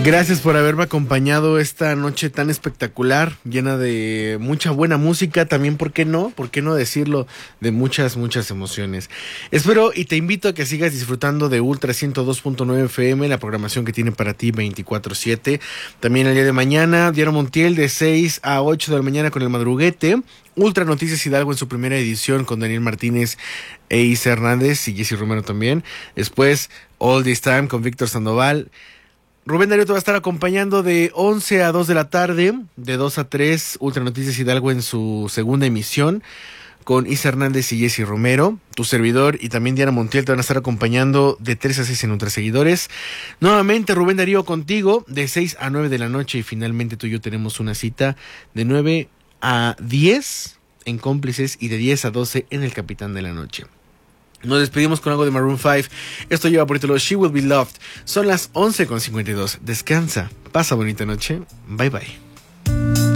Gracias por haberme acompañado esta noche tan espectacular, llena de mucha buena música, también, ¿por qué no? ¿Por qué no decirlo? De muchas emociones. Espero y te invito a que sigas disfrutando de Ultra 102.9 FM, la programación que tiene para ti 24/7. También el día de mañana, Diario Montiel de 6 a 8 de la mañana con El Madruguete. Ultra Noticias Hidalgo en su primera edición con Daniel Martínez e Isa Hernández y Jessy Romero también. Después, All This Time con Víctor Sandoval. Rubén Darío te va a estar acompañando de 11 a 2 de la tarde, de 2 a 3, Ultra Noticias Hidalgo en su segunda emisión, con Isa Hernández y Jessy Romero. Tu servidor y también Diana Montiel te van a estar acompañando de 3 a 6 en Ultra Seguidores. Nuevamente Rubén Darío contigo, de 6 a 9 de la noche, y finalmente tú y yo tenemos una cita de 9 a 10 en Cómplices y de 10 a 12 en El Capitán de la Noche. Nos despedimos con algo de Maroon 5. Esto lleva por título She Will Be Loved. Son las 11:52. Descansa. Pasa bonita noche. Bye bye.